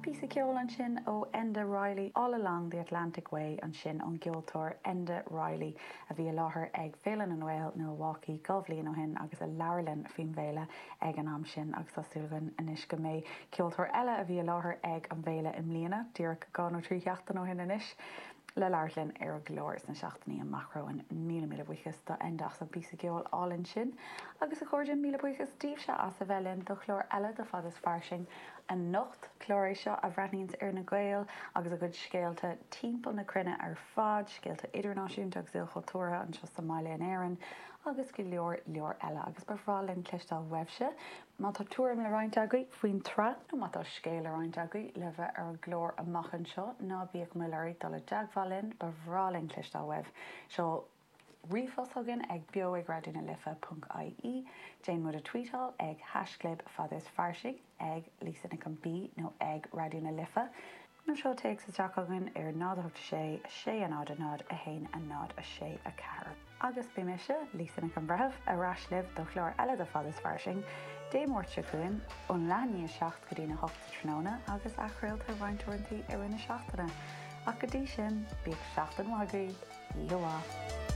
Bhí ceol an sin ó Enda Riley all along the Atlantic Way an sin an geoltóir Enda Riley a bhí láthair ag Féileán an Mhaol nó Milwaukee gomhlíon ó hin agus a leirlinn faoin bhéile ag an am sin agus tásúlagan inis go mé ceoltóir eile a bhí láthair ag an bhéile im líana dúireadh gan ó trícheachtain ó hin inis. Le leirlinn ar glóir san seachtaí an macro an 1,000 buchas tá endach sa bí ceol álinn sin, agus a chuirde 1,000 buchas díobh se as a bhelinn do chlór eile do fad is farsing an nocht chlóir seo a bhreithníns ar na Gael agus a go scéalta timpeall na cruinne ar fad, scéalta idirnáisiúnta agus ilchoiltóra an seo Somália an Éireann agus go leor eile agus barhrálinn clistal webse. Má tá túram le roiint agaí faoin tra nó má tá scéal a roiint agaí le bheith ar glór a machchan seo ná bíag muileirí dul le deaghlinn barhrálinn clistal web seo Rífosthagin ag bio ag radionalifa.ie, Jane mud a tweetal ag hasclub faders farsing ag Lisa Nickham-B nó ag radionalifa. No seo teag sa teachagin ar nád sé a nád a hain a nád a sé a ceathar. Agus bí meise Lisa Nickham-Brehef a ráslibh do chlór eile do faders farsing, démórt se chuin ón leanaí seacht go dtína hochta tróna agus achrailtar bhaintúirtaí ar rinne seachtaina. Ach go dtí sin, bíag seachtain magaí, íhuá.